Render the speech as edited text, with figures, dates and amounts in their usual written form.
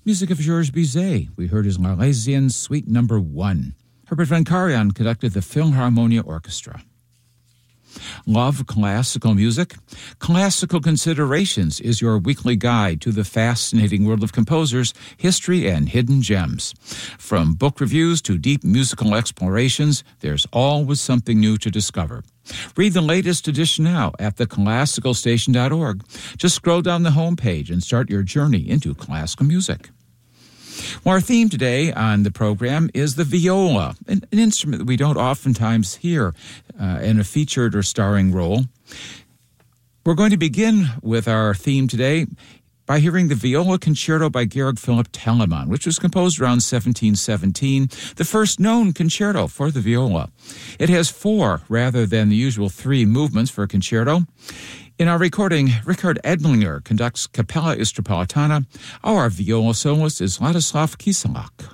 Music of Georges Bizet. We heard his L'Arlésienne Suite No. 1. Herbert von Karajan conducted the Philharmonia Orchestra. Love classical music? Classical Considerations is your weekly guide to the fascinating world of composers, history, and hidden gems. From book reviews to deep musical explorations, there's always something new to discover. Read the latest edition now at theclassicalstation.org. Just scroll down the homepage and start your journey into classical music. Well, our theme today on the program is the viola, an instrument that we don't oftentimes hear in a featured or starring role. We're going to begin with our theme today by hearing the Viola Concerto by Georg Philipp Telemann, which was composed around 1717, the first known concerto for the viola. It has 4 rather than the usual 3 movements for a concerto. In our recording, Richard Edlinger conducts Capella Istropolitana. Our viola soloist is Ladislav Kiselak.